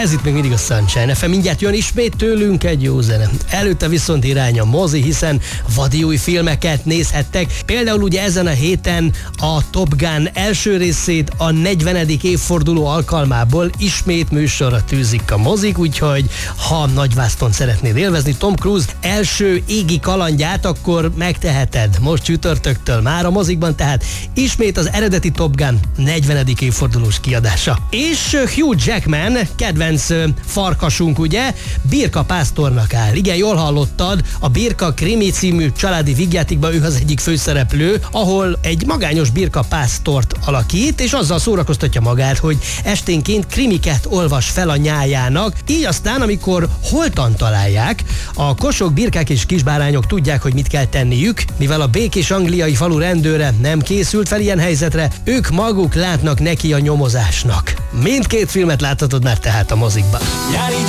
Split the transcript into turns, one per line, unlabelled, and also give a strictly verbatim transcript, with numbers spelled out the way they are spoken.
Ez itt még mindig a Sunshine ef em, mindjárt jön ismét tőlünk egy jó zene. Előtte viszont irány a mozi, hiszen vadi új filmeket nézhettek. Például ugye ezen a héten a Top Gun első részét a negyvenedik évforduló alkalmából ismét műsorra tűzik a mozik, úgyhogy ha nagyvászton szeretnéd élvezni Tom Cruise első égi kalandját, akkor megteheted most csütörtöktől már a mozikban, tehát ismét az eredeti Top Gun negyvenedik évfordulós kiadása. És Hugh Jackman, kedvenc farkasunk ugye, Birka pásztornak áll. Igen, jól hallottad, a Birka krimi című családi vígjátékban ő az egyik főszereplő, ahol egy magányos birka pásztort alakít, és azzal szórakoztatja magát, hogy esténként krimiket olvas fel a nyájának, így aztán, amikor holtan találják, a kosok, birkák és kisbárányok tudják, hogy mit kell tenniük, mivel a békés angliai falu rendőre nem készült fel ilyen helyzetre, ők maguk látnak neki a nyomozásnak. Mindkét filmet láthatod már tehát a mozikban.